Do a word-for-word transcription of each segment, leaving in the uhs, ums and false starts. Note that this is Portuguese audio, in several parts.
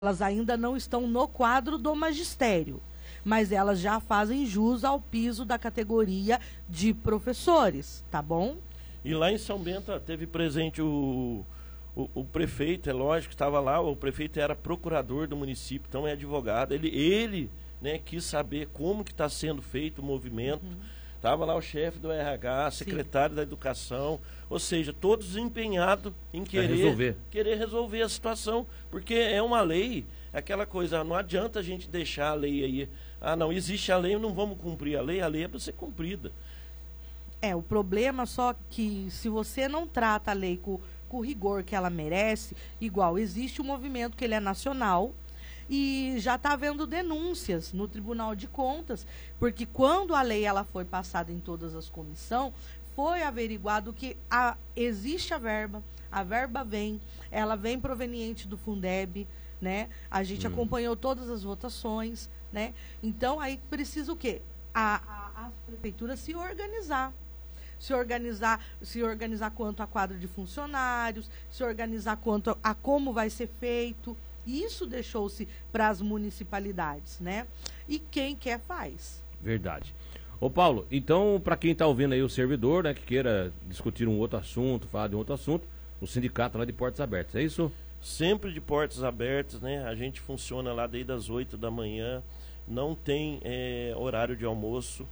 Elas ainda não estão no quadro do magistério, mas elas já fazem jus ao piso da categoria de professores, tá bom? E lá em São Bento teve presente o, o, o prefeito, é lógico, estava lá, o prefeito era procurador do município, então é advogado, ele, ele né, quis saber como que está sendo feito o movimento. Uhum. Estava lá o chefe do R H, secretário Sim. da Educação, ou seja, todos empenhados em querer resolver. querer resolver a situação, porque é uma lei, aquela coisa, não adianta a gente deixar a lei aí, ah não, existe a lei, não vamos cumprir a lei, a lei é para ser cumprida. É, o problema só que se você não trata a lei com, com o rigor que ela merece, igual, existe um movimento que ele é nacional, e já está havendo denúncias no Tribunal de Contas, porque quando a lei ela foi passada em todas as comissões, foi averiguado que a, existe a verba, a verba vem, ela vem proveniente do Fundeb, né? A gente hum. acompanhou todas as votações, né? Então, aí precisa o quê? A, a, as prefeituras se organizar. Se organizar, se organizar quanto a quadro de funcionários, se organizar quanto a, a como vai ser feito. Isso deixou-se para as municipalidades, né? E quem quer faz. Verdade. Ô Paulo, então, para quem está ouvindo aí o servidor, né, que queira discutir um outro assunto, falar de um outro assunto, o sindicato lá de portas abertas, é isso? Sempre de portas abertas, né? A gente funciona lá desde as oito da manhã, não tem é, horário de almoço,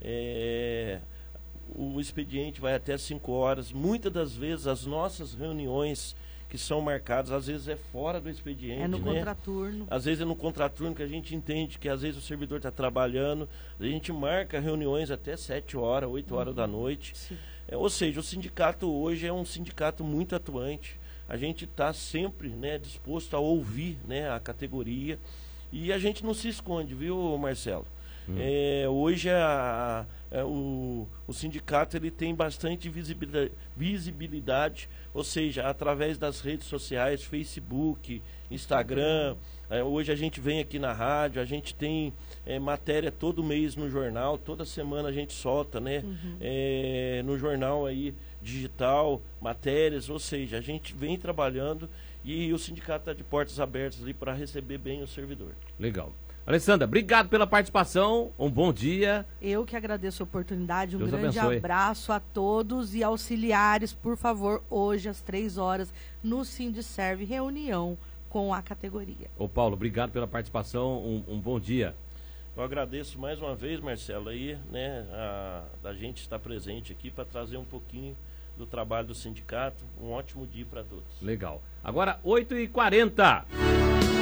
é, o expediente vai até cinco horas. Muitas das vezes as nossas reuniões que são marcados, às vezes é fora do expediente. É no né? contraturno. Às vezes é no contraturno que a gente entende que às vezes o servidor está trabalhando, a gente marca reuniões até sete horas, oito horas uhum. da noite. É, ou seja, o sindicato hoje é um sindicato muito atuante. A gente está sempre né, disposto a ouvir né, a categoria e a gente não se esconde, viu, Marcelo? Hum. É, hoje a, a, o, o sindicato ele tem bastante visibilidade, visibilidade, ou seja, através das redes sociais, Facebook, Instagram. É, hoje a gente vem aqui na rádio, a gente tem é, matéria todo mês no jornal, toda semana a gente solta, né? Uhum. É, no jornal aí digital, matérias, ou seja, a gente vem trabalhando e o sindicato está de portas abertas ali para receber bem o servidor. Legal. Alessandra, obrigado pela participação, um bom dia. Eu que agradeço a oportunidade, um Deus grande abençoe. abraço a todos e auxiliares, por favor, hoje às três horas no Sindiserve, reunião com a categoria. Ô Paulo, obrigado pela participação, um, um bom dia. Eu agradeço mais uma vez, Marcelo, aí, né, a, a gente estar presente aqui para trazer um pouquinho do trabalho do sindicato, um ótimo dia para todos. Legal. Agora, oito e quarenta.